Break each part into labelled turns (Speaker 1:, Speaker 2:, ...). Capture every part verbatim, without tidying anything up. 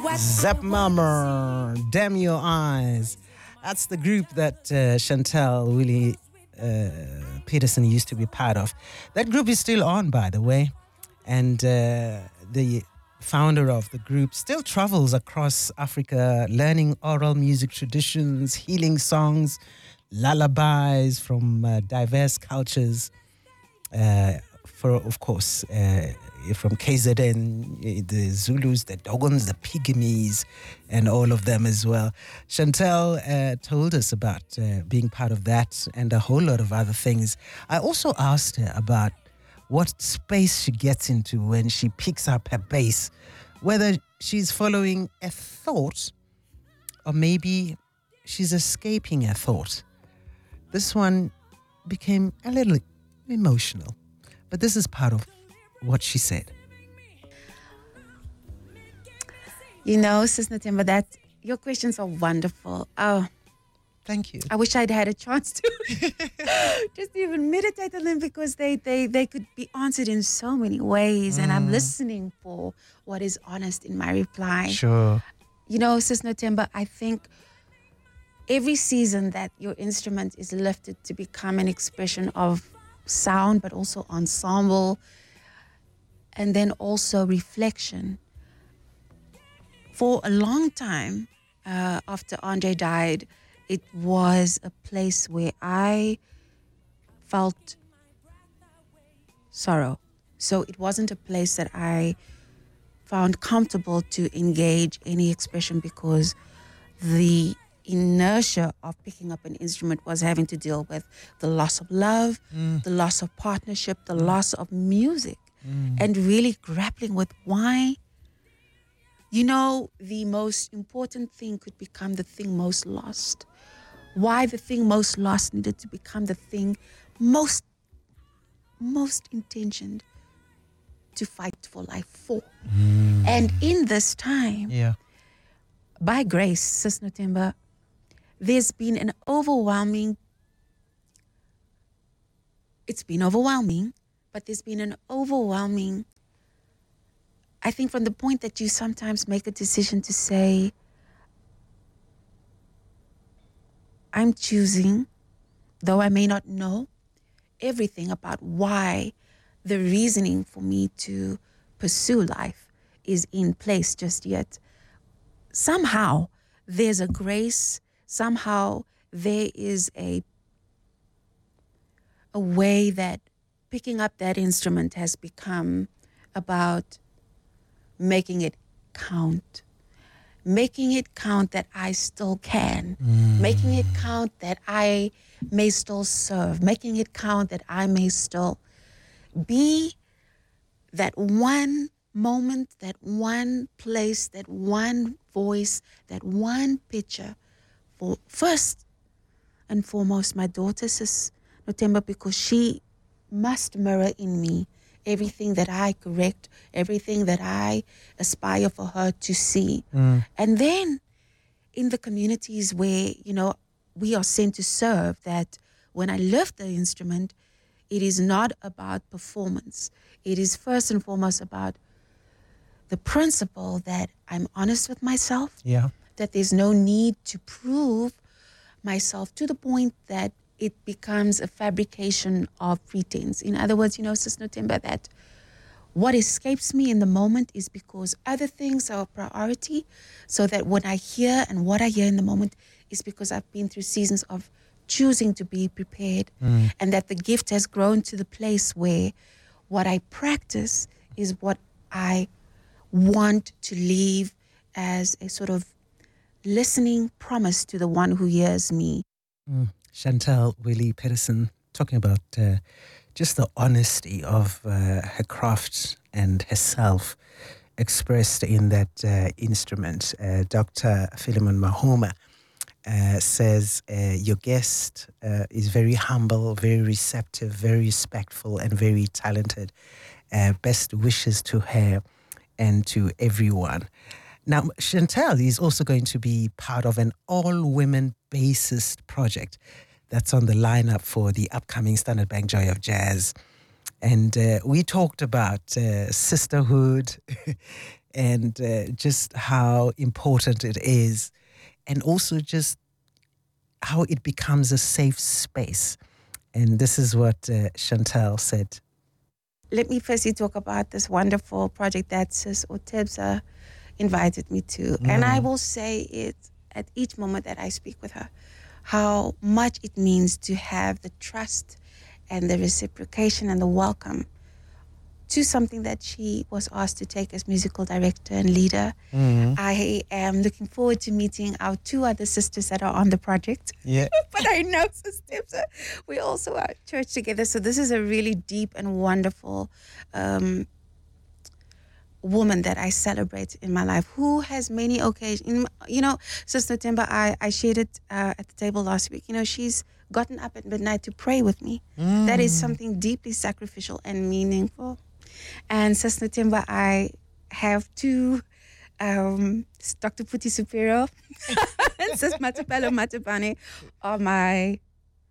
Speaker 1: Zap Mama, Damn Your Eyes. That's the group that uh, Chantel Willie uh, Peterson used to be part of. That group is still on, by the way. And uh, the founder of the group still travels across Africa, learning oral music traditions, healing songs, lullabies from uh, diverse cultures. Uh, for, of course, uh, from K Z N, the Zulus, the Dogons, the Pygmies, and all of them as well. Chantel uh, told us about uh, being part of that and a whole lot of other things. I also asked her about what space she gets into when she picks up her bass, whether she's following a thought or maybe she's escaping a thought. This one became a little emotional, but this is part of what she said.
Speaker 2: You know, Sis Natemba, that your questions are wonderful. Oh,
Speaker 1: thank you.
Speaker 2: I wish I'd had a chance to just even meditate on them, because they, they, they could be answered in so many ways. Mm. And I'm listening for what is honest in my reply.
Speaker 1: Sure.
Speaker 2: You know, Sis Natemba, I think every season that your instrument is lifted to become an expression of sound, but also ensemble, and then also reflection. For a long time, uh, after Andre died, it was a place where I felt sorrow. So it wasn't a place that I found comfortable to engage any expression, because the inertia of picking up an instrument was having to deal with the loss of love, mm. the loss of partnership, the mm. loss of music, mm. and really grappling with why, you know, the most important thing could become the thing most lost. Why the thing most lost needed to become the thing most, most intentioned to fight for life for. Mm. And in this time,
Speaker 1: yeah.
Speaker 2: by grace, Sis Natemba, there's been an overwhelming, it's been overwhelming, but there's been an overwhelming, I think from the point that you sometimes make a decision to say, I'm choosing, though I may not know everything about why the reasoning for me to pursue life is in place just yet. Somehow there's a grace, somehow there is a, a way that picking up that instrument has become about making it count. Making it count that I still can. Mm. Making it count that I may still serve. Making it count that I may still be that one moment, that one place, that one voice, that one picture for first and foremost my daughter, Sis Natemba, because she must mirror in me everything that I correct, everything that I aspire for her to see. Mm. And then in the communities where, you know, we are sent to serve, that when I lift the instrument, it is not about performance. It is first and foremost about the principle that I'm honest with myself,
Speaker 1: yeah.
Speaker 2: that there's no need to prove myself to the point that it becomes a fabrication of pretense. In other words, you know, Sis Natemba, that what escapes me in the moment is because other things are a priority, so that when I hear and what I hear in the moment is because I've been through seasons of choosing to be prepared, mm. and that the gift has grown to the place where what I practice is what I want to leave as a sort of listening promise to the one who hears me.
Speaker 1: Mm. Chantel Willie Peterson talking about uh, just the honesty of uh, her craft and herself expressed in that uh, instrument. Uh, Doctor Philemon Mahoma uh, says uh, your guest uh, is very humble, very receptive, very respectful, and very talented. Uh, best wishes to her and to everyone. Now, Chantel is also going to be part of an all-women bassist project that's on the lineup for the upcoming Standard Bank Joy of Jazz. And uh, we talked about uh, sisterhood and uh, just how important it is, and also just how it becomes a safe space. And this is what uh, Chantel said.
Speaker 2: Let me firstly talk about this wonderful project that Sis Otebza invited me to. Mm. And I will say it at each moment that I speak with her, how much it means to have the trust and the reciprocation and the welcome to something that she was asked to take as musical director and leader. Mm-hmm. I am looking forward to meeting our two other sisters that are on the project.
Speaker 1: Yeah.
Speaker 2: But I know Sister, we also are at church together. So this is a really deep and wonderful um, woman that I celebrate in my life, who has many occasions. You know, Sister Temba, I, I shared it uh, at the table last week. You know, she's gotten up at midnight to pray with me. Mm. That is something deeply sacrificial and meaningful. And Sister Timba, I have two, um, Doctor Puti Superior and Sis Matapelo Matapane are my,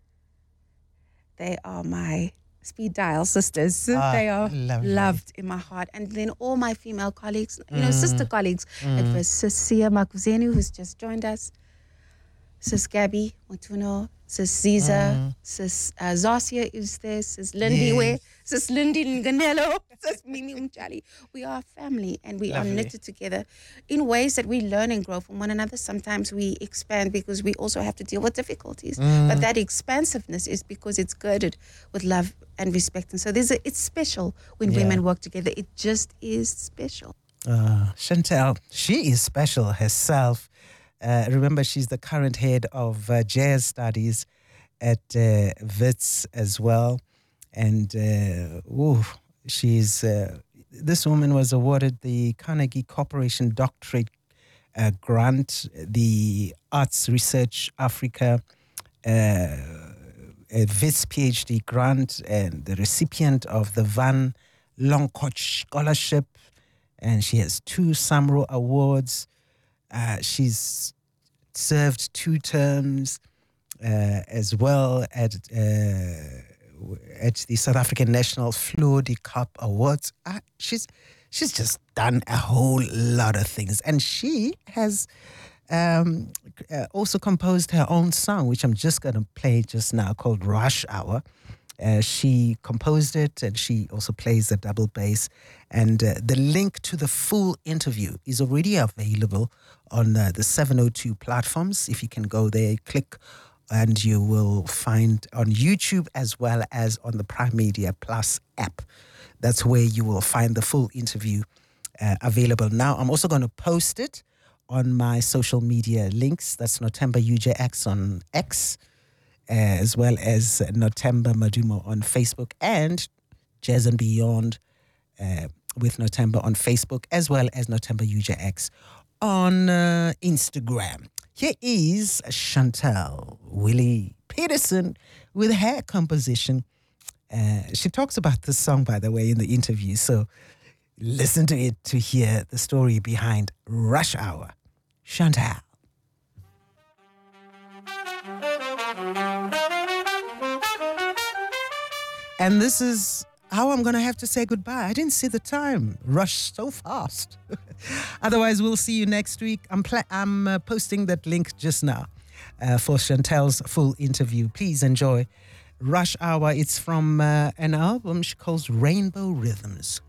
Speaker 2: they are my speed dial sisters. Ah, they are lovely. Loved in my heart. And then all my female colleagues, you know, mm. sister colleagues. Mm. It was Sis Sia Makuzenu, who's just joined us, Sis Gabby Mutuno, Sis Ziza, mm. Sis uh, Zasia is there, Sis Lindy, yes. Sis Lindy Nganello, Sis Mimi Umchali. We are family, and we Lovely. Are knitted together in ways that we learn and grow from one another. Sometimes we expand because we also have to deal with difficulties. Mm. But that expansiveness is because it's girded with love and respect. And so there's a, it's special when yeah. women work together. It just is special.
Speaker 1: Uh, Chantel, she is special herself. Uh, remember, she's the current head of uh, jazz studies at uh, Wits as well. And uh, ooh, she's uh, this woman was awarded the Carnegie Corporation Doctorate uh, Grant, the Arts Research Africa uh, a Wits PhD grant, and the recipient of the Van Lonkoch Scholarship. And she has two SAMRO awards. Uh, she's served two terms uh, as well at uh, at the South African National Fleur Cup Awards. Uh, she's she's just done a whole lot of things, and she has um, uh, also composed her own song, which I'm just going to play just now, called Rush Hour. Uh, she composed it, and she also plays the double bass. And uh, the link to the full interview is already available on uh, the seven oh two platforms. If you can go there, click, and you will find on YouTube as well as on the Prime Media Plus app. That's where you will find the full interview uh, available. Now, I'm also going to post it on my social media links. That's Notemba U J X on X, as well as Notemba Madumo on Facebook, and Jazz and Beyond uh, with Notemba on Facebook, as well as Notemba U J X on uh, Instagram. Here is Chantel Willie Peterson with her composition. Uh, she talks about this song, by the way, in the interview, so listen to it to hear the story behind Rush Hour. Chantel. And this is how I'm going to have to say goodbye. I didn't see the time. Rushed so fast. Otherwise, we'll see you next week. I'm, pla- I'm uh, posting that link just now uh, for Chantel's full interview. Please enjoy Rush Hour. It's from uh, an album she calls Rainbow Rhythms.